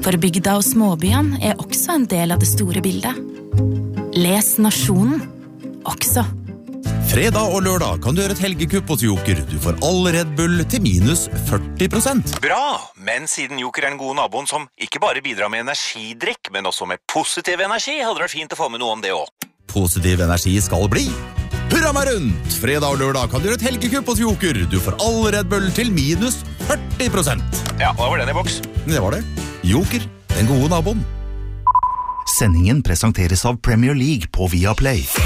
For bygda og småbyen også en del av det store bildet. Les Nasjonen, også. Fredag og lørdag kan du gjøre et helgekupp hos Joker. Du får all Red Bull til minus 40%. Bra, men siden Joker den gode naboen som ikke bare bidrar med energidrikk, men også med positiv energi, hadde det vært fint å få med noe om det også. Positiv energi skal bli. Hurra meg rundt! Fredag og lørdag kan du gjøre et helgekupp hos Joker. Du får all Red Bull til minus 40%. Ja, da var den i boks. Det var det. Joker, den gode naboen. Sendingen presenteres av Premier League på Viaplay.